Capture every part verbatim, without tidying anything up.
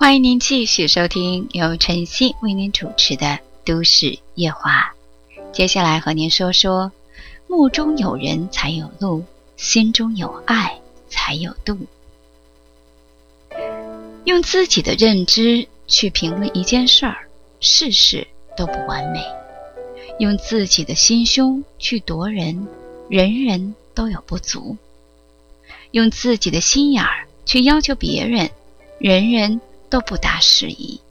欢迎您继续收听由晨曦为您主持的都市夜话。接下来和您说说，目中有人才有路，心中有爱才有度。用自己的认知去评论一件事儿，事事都不完美；用自己的心胸去夺人，人人都有不足；用自己的心眼儿去要求别人，人人都不大适宜。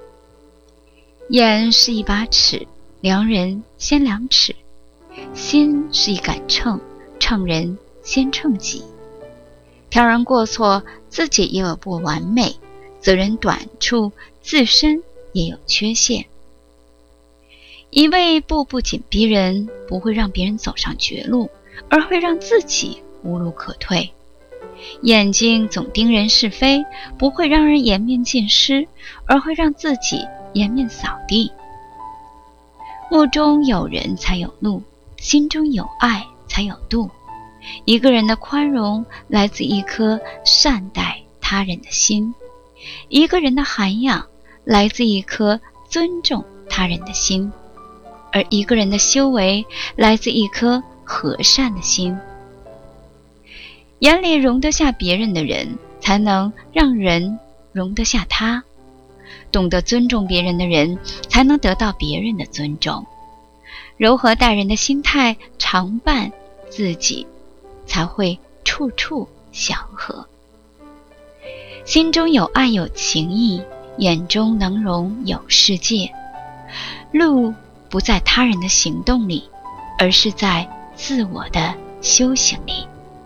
眼是一把尺，量人先量尺；心是一杆秤，秤人先秤己。挑人过错，自己也有不完美；责人短处，自身也有缺陷。一味步步紧逼人，不会让别人走上绝路，而会让自己无路可退。眼睛总盯人是非，不会让人颜面尽失，而会让自己颜面扫地。目中有人才有路，心中有爱才有度。一个人的宽容来自一颗善待他人的心，一个人的涵养来自一颗尊重他人的心，而一个人的修为来自一颗和善的心。眼里容得下别人的人，才能让人容得下他；懂得尊重别人的人，才能得到别人的尊重。柔和待人的心态常伴自己，才会处处祥和。心中有爱有情义，眼中能容有世界。路不在他人的行动里，而是在自我的修行里。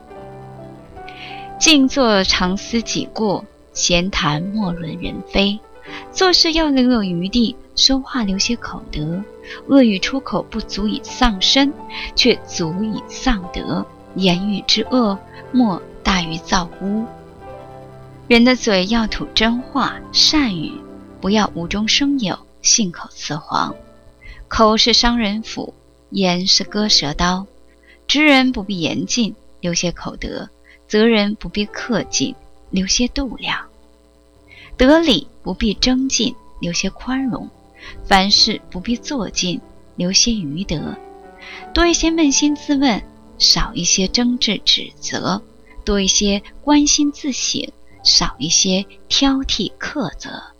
静坐常思己过，闲谈莫论人非。做事要留有余地，说话留些口德。恶语出口不足以丧身，却足以丧德。言语之恶，莫大于造污。人的嘴要吐真话，善语不要无中生有，信口雌黄。口是伤人斧，言是割舌刀。知人不必言尽，留些口德；责人不必克尽，留些度量。得理不必争尽，留些宽容；凡事不必做尽，留些余德。多一些扪心自问，少一些争执指责；多一些关心自省，少一些挑剔苛责。